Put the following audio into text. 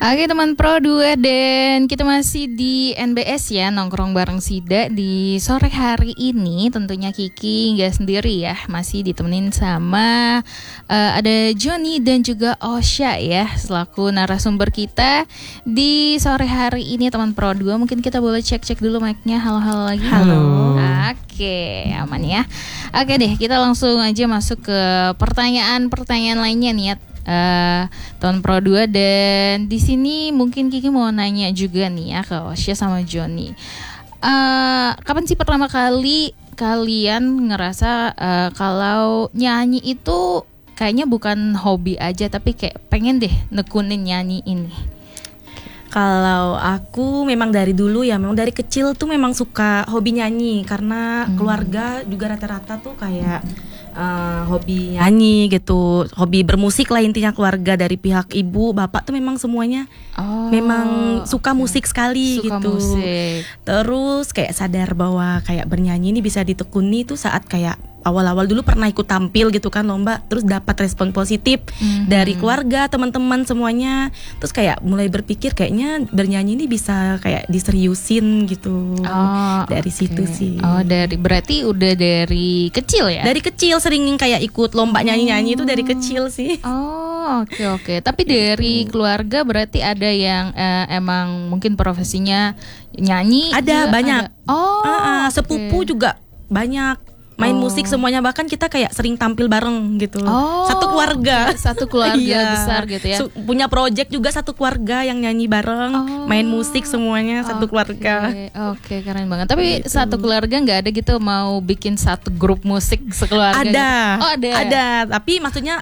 Oke teman Pro 2, dan kita masih di NBS ya, nongkrong bareng Sida di sore hari ini. Tentunya Kiki nggak sendiri ya, masih ditemenin sama ada Johnny dan juga Osha ya, selaku narasumber kita di sore hari ini teman Pro 2. Mungkin kita boleh cek dulu mic-nya. Halo lagi. Halo. Oke, aman ya. Oke deh, kita langsung aja masuk ke pertanyaan lainnya nih ya. Tahun Pro 2, dan di sini mungkin Kiki mau nanya juga nih ya ke Osha sama Johnny. Kapan sih pertama kali kalian ngerasa kalau nyanyi itu kayaknya bukan hobi aja, tapi kayak pengen deh nekunin nyanyi ini? Kalau aku memang dari dulu ya, memang dari kecil tuh memang suka hobi nyanyi. Karena keluarga juga rata-rata tuh kayak hobi nyanyi gitu, hobi bermusik lah intinya. Keluarga dari pihak ibu, bapak tuh memang semuanya memang suka musik sekali suka gitu. Musik. Terus kayak sadar bahwa kayak bernyanyi ini bisa ditekuni tuh saat kayak awal-awal dulu pernah ikut tampil gitu kan, lomba, terus dapat respon positif dari keluarga, teman-teman semuanya. Terus kayak mulai berpikir kayaknya bernyanyi ini bisa kayak diseriusin gitu. Dari situ sih. Berarti udah dari kecil ya? Dari kecil sering kayak ikut lomba nyanyi-nyanyi itu dari kecil sih. Oke. Tapi dari keluarga berarti ada yang emang mungkin profesinya nyanyi? Ada, banyak. Ada. Sepupu juga banyak main musik semuanya, bahkan kita kayak sering tampil bareng gitu. Satu keluarga besar gitu ya. Punya project juga satu keluarga yang nyanyi bareng, main musik semuanya satu keluarga. Oke, keren banget. Tapi gitu. Satu keluarga nggak ada gitu mau bikin satu grup musik sekeluarga? Ada. Gitu? Ada. Ada. Tapi maksudnya